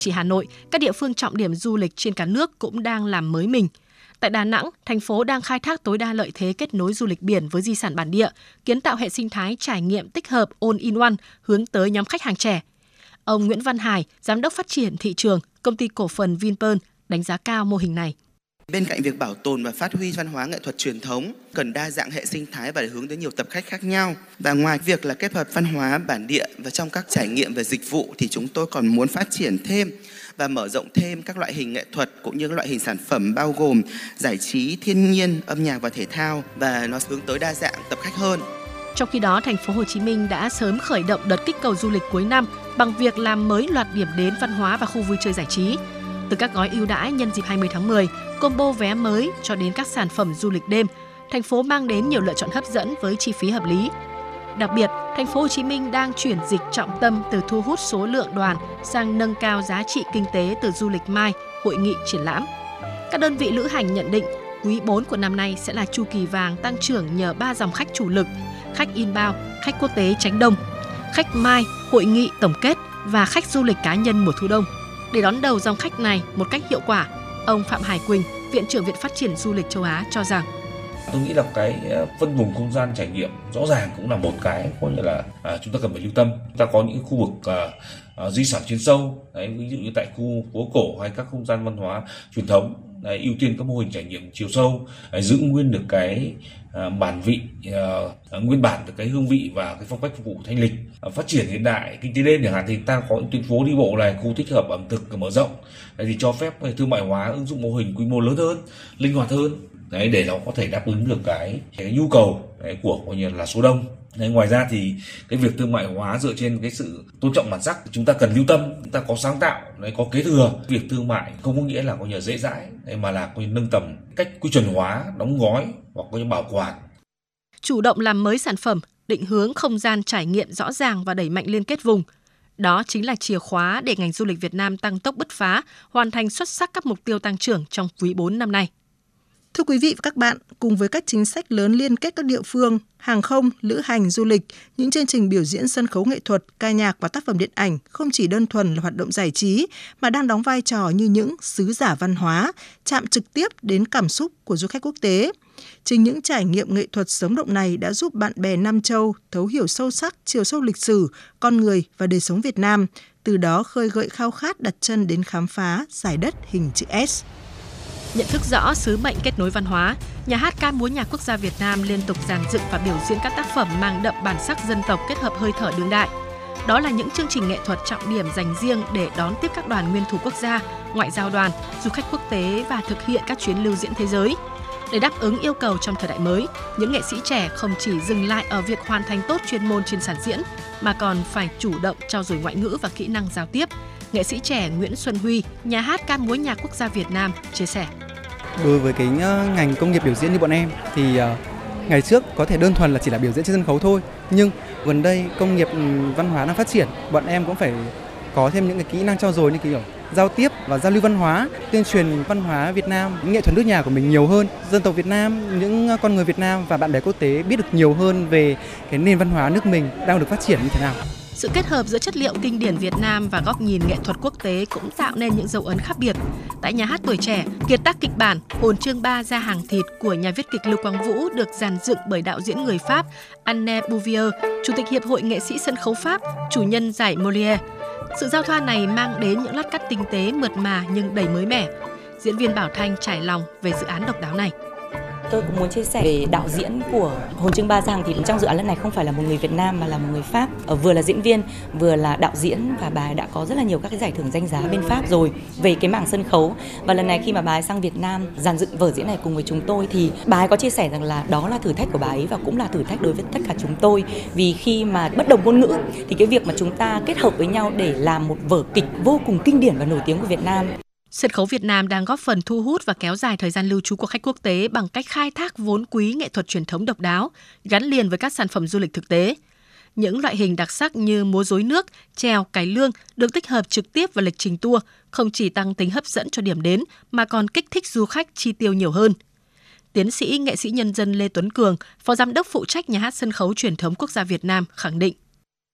Chỉ Hà Nội, các địa phương trọng điểm du lịch trên cả nước cũng đang làm mới mình. Tại Đà Nẵng, thành phố đang khai thác tối đa lợi thế kết nối du lịch biển với di sản bản địa, kiến tạo hệ sinh thái trải nghiệm tích hợp all-in-one hướng tới nhóm khách hàng trẻ. Ông Nguyễn Văn Hải, Giám đốc phát triển thị trường, Công ty cổ phần Vinpearl, đánh giá cao mô hình này. Bên cạnh việc bảo tồn và phát huy văn hóa nghệ thuật truyền thống, cần đa dạng hệ sinh thái và hướng đến nhiều tập khách khác nhau. Và ngoài việc là kết hợp văn hóa bản địa và trong các trải nghiệm về dịch vụ thì chúng tôi còn muốn phát triển thêm và mở rộng thêm các loại hình nghệ thuật cũng như các loại hình sản phẩm bao gồm giải trí, thiên nhiên, âm nhạc và thể thao, và nó hướng tới đa dạng tập khách hơn. Trong khi đó, thành phố Hồ Chí Minh đã sớm khởi động đợt kích cầu du lịch cuối năm bằng việc làm mới loạt điểm đến văn hóa và khu vui chơi giải trí. Từ các gói ưu đãi nhân dịp 20 tháng 10, combo vé mới cho đến các sản phẩm du lịch đêm, thành phố mang đến nhiều lựa chọn hấp dẫn với chi phí hợp lý. Đặc biệt, thành phố Hồ Chí Minh đang chuyển dịch trọng tâm từ thu hút số lượng đoàn sang nâng cao giá trị kinh tế từ du lịch mai, hội nghị, triển lãm. Các đơn vị lữ hành nhận định quý 4 của năm nay sẽ là chu kỳ vàng tăng trưởng nhờ 3 dòng khách chủ lực: khách inbound, khách quốc tế tránh đông, khách mai, hội nghị tổng kết và khách du lịch cá nhân mùa thu đông. Để đón đầu dòng khách này một cách hiệu quả, ông Phạm Hải Quỳnh, Viện trưởng Viện Phát triển Du lịch châu Á cho rằng tôi nghĩ là cái phân vùng không gian trải nghiệm rõ ràng cũng là một cái coi như là chúng ta cần phải lưu tâm. Chúng ta có những khu vực di sản chuyên sâu, ví dụ như tại khu phố cổ hay các không gian văn hóa truyền thống, ưu tiên các mô hình trải nghiệm chiều sâu, giữ nguyên được cái bản vị, nguyên bản được cái hương vị và cái phong cách phục vụ thanh lịch. Phát triển hiện đại kinh tế đêm chẳng hạn thì ta có những tuyến phố đi bộ này, khu tích hợp ẩm thực mở rộng, thì cho phép thương mại hóa, ứng dụng mô hình quy mô lớn hơn, linh hoạt hơn. Để nó có thể đáp ứng được cái nhu cầu của coi như là số đông. Ngoài ra thì cái việc thương mại hóa dựa trên cái sự tôn trọng bản sắc, chúng ta cần lưu tâm, chúng ta có sáng tạo, có kế thừa. Việc thương mại không có nghĩa là coi như dễ dãi, mà là coi như nâng tầm cách quy chuẩn hóa, đóng gói hoặc coi như bảo quản. Chủ động làm mới sản phẩm, định hướng không gian trải nghiệm rõ ràng và đẩy mạnh liên kết vùng. Đó chính là chìa khóa để ngành du lịch Việt Nam tăng tốc bứt phá, hoàn thành xuất sắc các mục tiêu tăng trưởng trong quý 4 năm nay. Thưa quý vị và các bạn, cùng với các chính sách lớn liên kết các địa phương, hàng không, lữ hành, du lịch, những chương trình biểu diễn sân khấu nghệ thuật, ca nhạc và tác phẩm điện ảnh không chỉ đơn thuần là hoạt động giải trí mà đang đóng vai trò như những sứ giả văn hóa, chạm trực tiếp đến cảm xúc của du khách quốc tế. Chính những trải nghiệm nghệ thuật sống động này đã giúp bạn bè Nam Châu thấu hiểu sâu sắc chiều sâu lịch sử, con người và đời sống Việt Nam, từ đó khơi gợi khao khát đặt chân đến khám phá giải đất hình chữ S. Nhận thức rõ sứ mệnh kết nối văn hóa, Nhà hát ca múa nhạc quốc gia Việt Nam liên tục dàn dựng và biểu diễn các tác phẩm mang đậm bản sắc dân tộc kết hợp hơi thở đương đại. Đó là những chương trình nghệ thuật trọng điểm dành riêng để đón tiếp các đoàn nguyên thủ quốc gia, ngoại giao đoàn, du khách quốc tế và thực hiện các chuyến lưu diễn thế giới. Để đáp ứng yêu cầu trong thời đại mới, những nghệ sĩ trẻ không chỉ dừng lại ở việc hoàn thành tốt chuyên môn trên sàn diễn, mà còn phải chủ động trau dồi ngoại ngữ và kỹ năng giao tiếp. Nghệ sĩ trẻ Nguyễn Xuân Huy, Nhà hát ca múa nhạc quốc gia Việt Nam chia sẻ. Đối với cái ngành công nghiệp biểu diễn như bọn em thì ngày trước có thể đơn thuần là chỉ là biểu diễn trên sân khấu thôi, nhưng gần đây công nghiệp văn hóa đang phát triển, bọn em cũng phải có thêm những cái kỹ năng trau dồi như kiểu giao tiếp và giao lưu văn hóa, tuyên truyền văn hóa Việt Nam, nghệ thuật nước nhà của mình nhiều hơn, dân tộc Việt Nam, những con người Việt Nam và bạn bè quốc tế biết được nhiều hơn về cái nền văn hóa nước mình đang được phát triển như thế nào. Sự kết hợp giữa chất liệu kinh điển Việt Nam và góc nhìn nghệ thuật quốc tế cũng tạo nên những dấu ấn khác biệt. Tại Nhà hát Tuổi Trẻ, kiệt tác kịch bản Hồn chương 3 ra hàng thịt của nhà viết kịch Lưu Quang Vũ được dàn dựng bởi đạo diễn người Pháp Anne Bouvier, Chủ tịch Hiệp hội Nghệ sĩ Sân khấu Pháp, chủ nhân giải Molière. Sự giao thoa này mang đến những lát cắt tinh tế mượt mà nhưng đầy mới mẻ. Diễn viên Bảo Thanh trải lòng về dự án độc đáo này. Tôi cũng muốn chia sẻ về đạo diễn của Hồn chương 3 rằng thì trong dự án lần này không phải là một người Việt Nam mà là một người Pháp, vừa là diễn viên, vừa là đạo diễn, và bà ấy đã có rất là nhiều các cái giải thưởng danh giá bên Pháp rồi về cái mảng sân khấu. Và lần này khi mà bà ấy sang Việt Nam dàn dựng vở diễn này cùng với chúng tôi thì bà ấy có chia sẻ rằng là đó là thử thách của bà ấy và cũng là thử thách đối với tất cả chúng tôi, vì khi mà bất đồng ngôn ngữ thì cái việc mà chúng ta kết hợp với nhau để làm một vở kịch vô cùng kinh điển và nổi tiếng của Việt Nam. Sân khấu Việt Nam đang góp phần thu hút và kéo dài thời gian lưu trú của khách quốc tế bằng cách khai thác vốn quý nghệ thuật truyền thống độc đáo, gắn liền với các sản phẩm du lịch thực tế. Những loại hình đặc sắc như múa rối nước, chèo, cải lương được tích hợp trực tiếp vào lịch trình tour, không chỉ tăng tính hấp dẫn cho điểm đến mà còn kích thích du khách chi tiêu nhiều hơn. Tiến sĩ nghệ sĩ nhân dân Lê Tuấn Cường, Phó Giám đốc phụ trách Nhà hát Sân khấu Truyền thống Quốc gia Việt Nam khẳng định.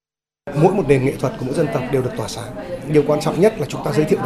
Mỗi một nền nghệ thuật của mỗi dân tộc đều được tỏa sáng. Điều quan trọng nhất là chúng ta giới thiệu